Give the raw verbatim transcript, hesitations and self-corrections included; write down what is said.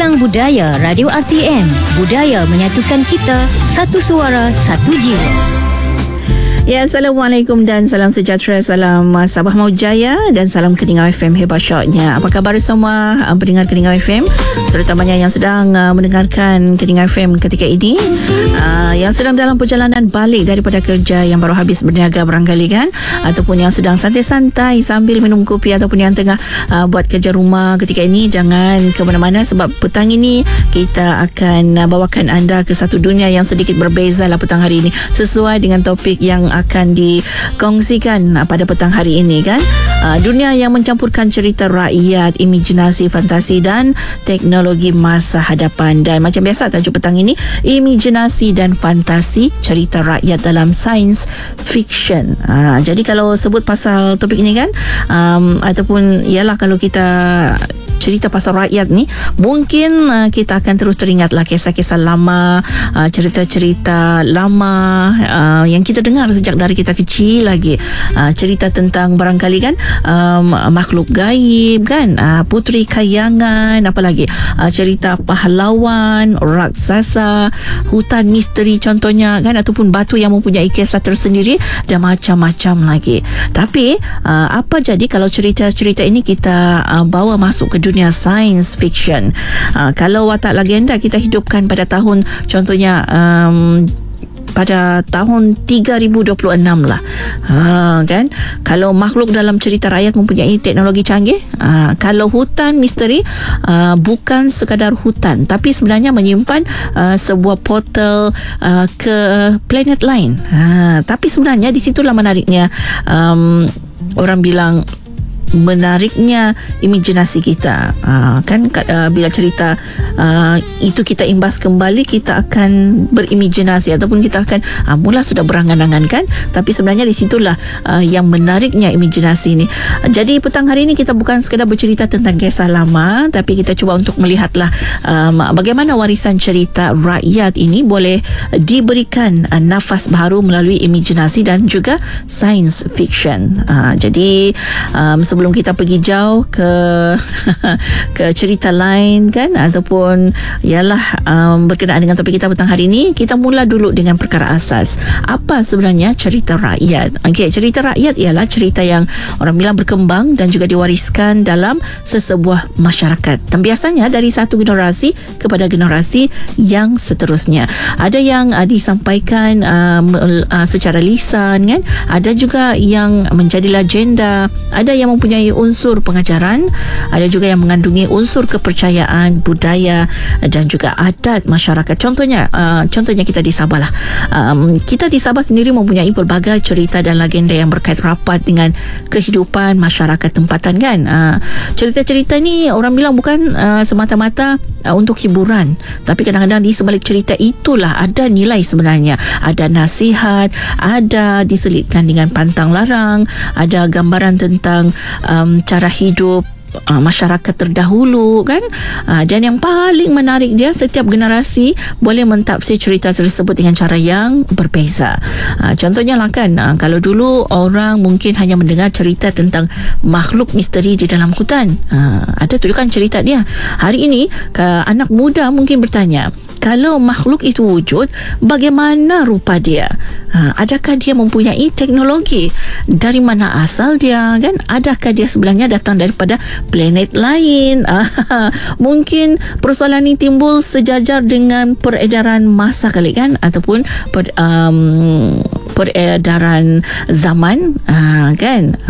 Bincang Budaya Radio R T M. Budaya menyatukan kita, satu suara, satu jiwa. Ya, Assalamualaikum dan salam sejahtera, salam uh, Sabah Mahu Jaya dan salam Keningau F M hebat syoknya. Apa khabar semua uh, pendengar Keningau F M, terutamanya yang sedang uh, mendengarkan Keningau F M ketika ini, uh, yang sedang dalam perjalanan balik daripada kerja, yang baru habis berniaga barangkali kan, ataupun yang sedang santai-santai sambil minum kopi, ataupun yang tengah uh, buat kerja rumah ketika ini. Jangan ke mana-mana sebab petang ini kita akan uh, bawakan anda ke satu dunia yang sedikit berbeza lah petang hari ini, sesuai dengan topik yang akan dikongsikan pada petang hari ini kan. Uh, dunia yang mencampurkan cerita rakyat, imajinasi, fantasi dan teknologi masa hadapan. Dan macam biasa tajuk petang ini, imajinasi dan fantasi cerita rakyat dalam sains fiction. Uh, jadi kalau sebut pasal topik ini kan, um, ataupun ialah kalau kita cerita pasal rakyat ni, mungkin uh, kita akan terus teringatlah kisah-kisah lama, uh, cerita-cerita lama uh, yang kita dengar sejak dari kita kecil lagi. Uh, cerita tentang barangkali kan um, makhluk gaib kan, uh, puteri kayangan, apa lagi, uh, cerita pahlawan, raksasa, hutan misteri contohnya kan, ataupun batu yang mempunyai kisah tersendiri dan macam-macam lagi. Tapi uh, apa jadi kalau cerita-cerita ini kita uh, bawa masuk ke dunia science fiction? Uh, kalau watak legenda kita hidupkan pada tahun contohnya um, pada tahun tiga ribu dua puluh enam lah, ha, kan, kalau makhluk dalam cerita rakyat mempunyai teknologi canggih, ha, kalau hutan misteri uh, bukan sekadar hutan tapi sebenarnya menyimpan uh, sebuah portal uh, ke planet lain, ha, tapi sebenarnya di situlah menariknya, um, orang bilang menariknya imajinasi kita, uh, kan uh, bila cerita uh, itu kita imbas kembali, kita akan berimajinasi ataupun kita akan uh, mula sudah berangan-angan kan, tapi sebenarnya di situlah uh, yang menariknya imajinasi ini. Uh, jadi petang hari ini kita bukan sekadar bercerita tentang kisah lama, tapi kita cuba untuk melihatlah um, bagaimana warisan cerita rakyat ini boleh diberikan uh, nafas baru melalui imajinasi dan juga science fiction. Uh, jadi um, sebelum kita pergi jauh ke ke cerita lain kan, ataupun ialah um, berkenaan dengan topik kita petang hari ini, kita mula dulu dengan perkara asas. Apa sebenarnya cerita rakyat? Okey, cerita rakyat ialah cerita yang orang bilang berkembang dan juga diwariskan dalam sesebuah masyarakat, dan biasanya dari satu generasi kepada generasi yang seterusnya. Ada yang uh, disampaikan um, uh, secara lisan kan, ada juga yang menjadi legenda, ada yang mempunyai unsur pengajaran, ada juga yang mengandungi unsur kepercayaan, budaya dan juga adat masyarakat. Contohnya uh, contohnya kita di Sabah lah. Um, kita di Sabah sendiri mempunyai pelbagai cerita dan legenda yang berkait rapat dengan kehidupan masyarakat tempatan kan. Uh, cerita-cerita ni orang bilang bukan uh, semata-mata uh, untuk hiburan, tapi kadang-kadang di sebalik cerita itulah ada nilai sebenarnya, ada nasihat, ada diselitkan dengan pantang larang, ada gambaran tentang um, cara hidup Uh, masyarakat terdahulu kan, uh, dan yang paling menarik dia, setiap generasi boleh mentafsir cerita tersebut dengan cara yang berbeza. Uh, contohnya lah kan, uh, kalau dulu orang mungkin hanya mendengar cerita tentang makhluk misteri di dalam hutan, uh, ada tunjukkan cerita dia. Hari ini uh, anak muda mungkin bertanya, kalau makhluk itu wujud, bagaimana rupa dia? Ha, adakah dia mempunyai teknologi? Dari mana asal dia kan? Adakah dia sebenarnya datang daripada planet lain? Ha, mungkin persoalan ini timbul sejajar dengan peredaran masa kali kan, ataupun per, um, peredaran zaman, ha, kan?